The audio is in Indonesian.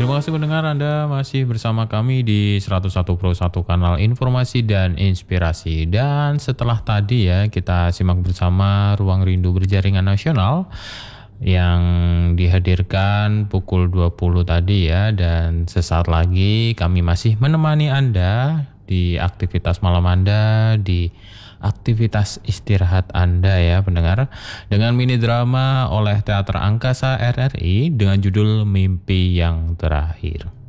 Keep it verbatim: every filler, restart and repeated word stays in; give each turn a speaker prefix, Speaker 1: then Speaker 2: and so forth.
Speaker 1: Terima kasih pendengar, Anda masih bersama kami di seratus satu koma satu kanal informasi dan inspirasi. Dan setelah tadi ya kita simak bersama Ruang Rindu Berjaringan Nasional yang dihadirkan pukul dua puluh tadi ya, dan sesaat lagi kami masih menemani Anda di aktivitas malam Anda, di aktivitas istirahat Anda ya pendengar, dengan mini drama oleh Teater Angkasa R R I dengan judul Mimpi yang Terakhir.